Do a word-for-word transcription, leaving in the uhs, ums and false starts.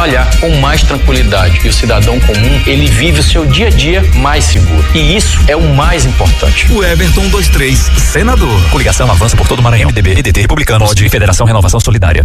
trabalhar com mais tranquilidade. E o cidadão comum, ele vive o seu dia a dia mais seguro. E isso é o mais importante. O Everton vinte e três, senador. Coligação avança por todo o Maranhão. M D B, P D T, Republicanos, P O D, Federação Renovação Solidária.